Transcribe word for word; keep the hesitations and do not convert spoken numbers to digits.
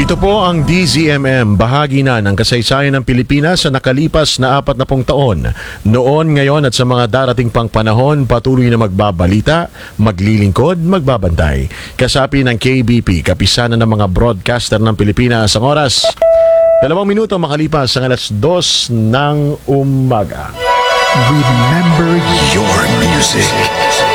Ito po ang D Z M M, bahagi na ng kasaysayan ng Pilipinas sa nakalipas na apat na pung taon. Noon, ngayon at sa mga darating pang panahon, patuloy na magbabalita, maglilingkod, magbabantay. Kasapi ng K B P, kapisanan ng mga broadcaster ng Pilipinas ang oras. Dalawang minuto makalipas ang alas dos ng umaga. Remember your music.